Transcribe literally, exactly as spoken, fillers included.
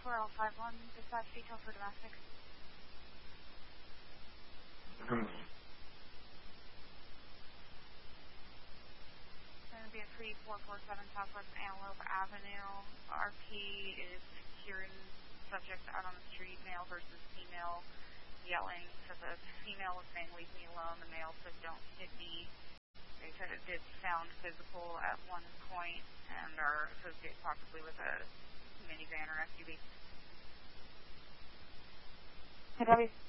four L five one, dispatch detail for domestic. Hmm. It's going to be a three four four seven Southwest Antelope Avenue. R P is hearing subject out on the street, male versus female, yelling. So the female was saying, leave me alone. The male said, don't hit me. They said it did sound physical at one point and are associated possibly with a minivan or S U V. Hey, Debbie.